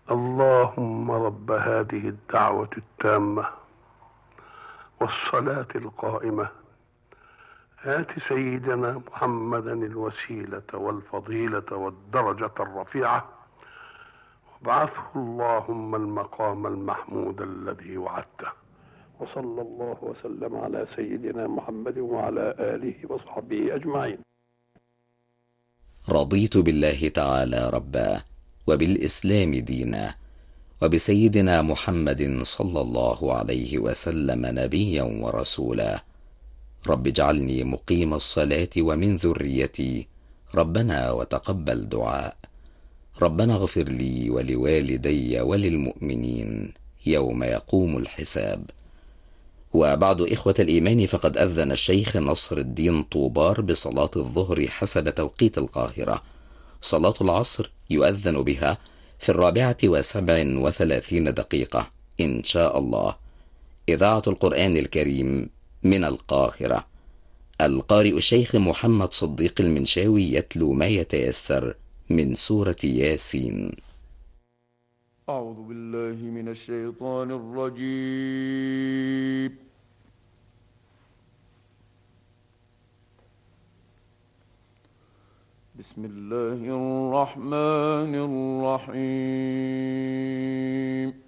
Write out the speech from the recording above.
اللهم رب هذه الدعوة التامة والصلاة القائمة، آت سيدنا محمدا الوسيلة والفضيلة والدرجة الرفيعة، وابعثه اللهم المقام المحمود الذي وعدته. وصلى الله وسلم على سيدنا محمد وعلى آله وصحبه أجمعين. رضيت بالله تعالى ربا، وبالإسلام دينا، وبسيدنا محمد صلى الله عليه وسلم نبيا ورسولا. رب اجعلني مقيم الصلاة ومن ذريتي، ربنا وتقبل دعاء. ربنا اغفر لي ولوالدي وللمؤمنين يوم يقوم الحساب. وبعد إخوة الإيمان، فقد أذن الشيخ نصر الدين طوبار بصلاة الظهر حسب توقيت القاهرة. صلاة العصر يؤذن بها في 34:37 إن شاء الله. إذاعة القرآن الكريم من القاهرة. القارئ الشيخ محمد صديق المنشاوي يتلو ما يتيسر من سورة ياسين. أعوذ بالله من الشيطان الرجيم. بسم الله الرحمن الرحيم.